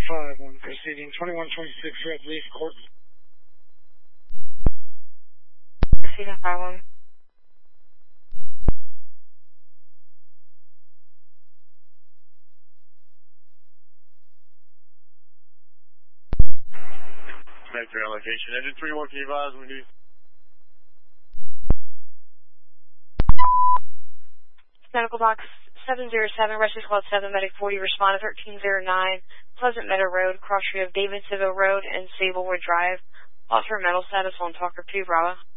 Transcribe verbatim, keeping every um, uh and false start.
five one, proceeding twenty-one twenty-six Red Leaf Court. Proceeding five one. Back to your location. Engine three one, can you advise we need? Medical box seven zero seven, Rescue Squad seven, Medic forty, responded thirteen oh nine, Pleasant Meadow Road, cross street of Davidsonville Road and Sablewood Drive. Lost her mental status on Talker two, Bravo.